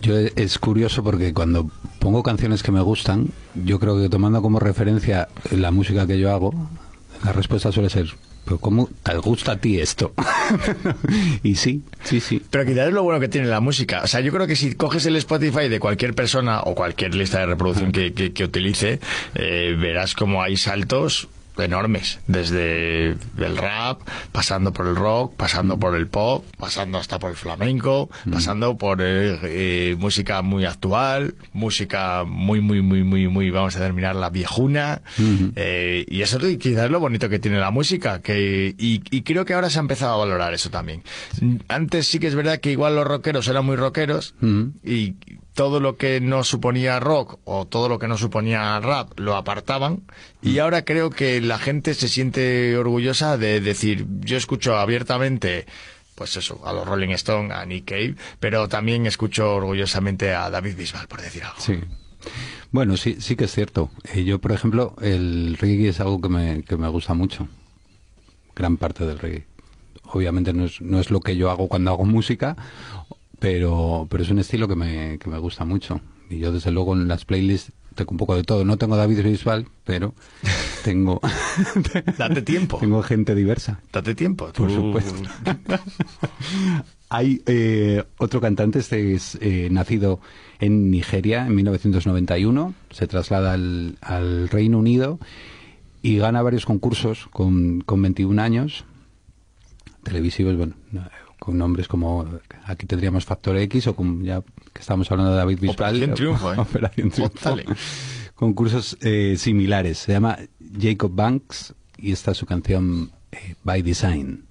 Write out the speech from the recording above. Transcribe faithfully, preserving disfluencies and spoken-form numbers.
Yo es curioso porque cuando pongo canciones que me gustan, yo creo que tomando como referencia la música que yo hago, la respuesta suele ser: ¿pero cómo te gusta a ti esto? Y sí, sí, sí. Pero quizás es lo bueno que tiene la música. O sea, yo creo que si coges el Spotify de cualquier persona o cualquier lista de reproducción que, que, que utilice, eh, verás como hay saltos enormes, desde el rap, pasando por el rock, pasando por el pop, pasando hasta por el flamenco, mm. pasando por eh, eh, música muy actual, música muy, muy, muy, muy, muy, vamos a terminar la viejuna, mm-hmm. eh, y eso quizás es lo bonito que tiene la música, que y, y creo que ahora se ha empezado a valorar eso también. Antes sí que es verdad que igual los rockeros eran muy rockeros, mm-hmm. y todo lo que no suponía rock o todo lo que no suponía rap lo apartaban, y ahora creo que la gente se siente orgullosa de decir: yo escucho abiertamente, pues eso, a los Rolling Stones, a Nick Cave, pero también escucho orgullosamente a David Bisbal, por decir algo. Sí. Bueno, sí, sí que es cierto. Eh, yo, por ejemplo, el reggae es algo que me, que me gusta mucho. Gran parte del reggae. Obviamente no es, no es lo que yo hago cuando hago música, pero pero es un estilo que me, que me gusta mucho. Y yo, desde luego, en las playlists tengo un poco de todo. No tengo David Bisbal, pero tengo... Date tiempo. Tengo gente diversa. Date tiempo. Por tú... supuesto. Hay eh, otro cantante, este es eh, nacido en Nigeria en mil novecientos noventa y uno, se traslada al, al Reino Unido y gana varios concursos con, con veintiún años, televisivos, bueno, con nombres como, aquí tendríamos Factor X, o como ya que estamos hablando de David Bisbal, Operación Triunfo, ¿eh? Operación Triunfo. Concursos eh, similares. Se llama Jacob Banks y esta es su canción eh, By Design.